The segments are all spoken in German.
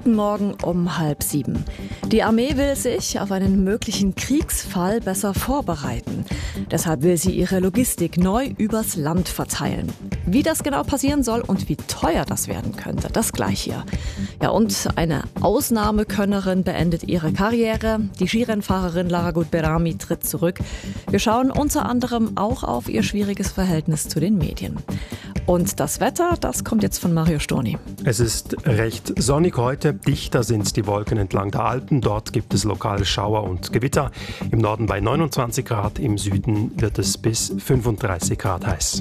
Guten Morgen um 6:30. Die Armee will sich auf einen möglichen Kriegsfall besser vorbereiten. Deshalb will sie ihre Logistik neu übers Land verteilen. Wie das genau passieren soll und wie teuer das werden könnte, das gleich hier. Ja, und eine Ausnahmekönnerin beendet ihre Karriere. Die Skirennfahrerin Lara Gut-Berami tritt zurück. Wir schauen unter anderem auch auf ihr schwieriges Verhältnis zu den Medien. Und das Wetter, das kommt jetzt von Mario Storni. Es ist recht sonnig heute. Dichter sind die Wolken entlang der Alpen. Dort gibt es lokale Schauer und Gewitter. Im Norden bei 29 Grad, im Süden wird es bis 35 Grad heiß.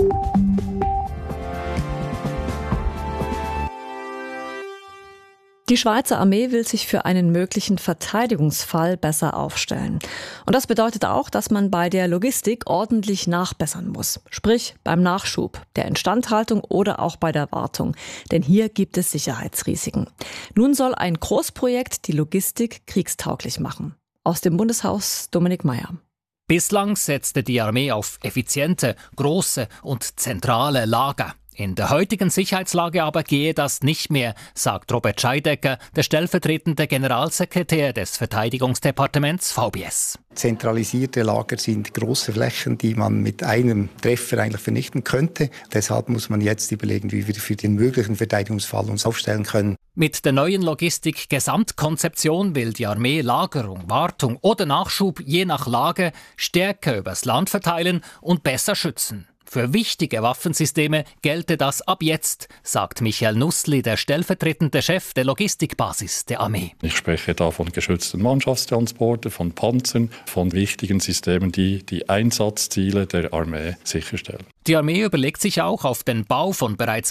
Die Schweizer Armee will sich für einen möglichen Verteidigungsfall besser aufstellen. Und das bedeutet auch, dass man bei der Logistik ordentlich nachbessern muss. Sprich beim Nachschub, der Instandhaltung oder auch bei der Wartung. Denn hier gibt es Sicherheitsrisiken. Nun soll ein Großprojekt die Logistik kriegstauglich machen. Aus dem Bundeshaus Dominik Meyer. Bislang setzte die Armee auf effiziente, große und zentrale Lager. In der heutigen Sicherheitslage aber gehe das nicht mehr, sagt Robert Scheidecker, der stellvertretende Generalsekretär des Verteidigungsdepartements VBS. Zentralisierte Lager sind große Flächen, die man mit einem Treffer eigentlich vernichten könnte. Deshalb muss man jetzt überlegen, wie wir für den möglichen Verteidigungsfall uns aufstellen können. Mit der neuen Logistik-Gesamtkonzeption will die Armee Lagerung, Wartung oder Nachschub je nach Lage stärker übers Land verteilen und besser schützen. Für wichtige Waffensysteme gelte das ab jetzt, sagt Michael Nussli, der stellvertretende Chef der Logistikbasis der Armee. Ich spreche da von geschützten Mannschaftstransporten, von Panzern, von wichtigen Systemen, die die Einsatzziele der Armee sicherstellen. Die Armee überlegt sich auch, auf den Bau von bereits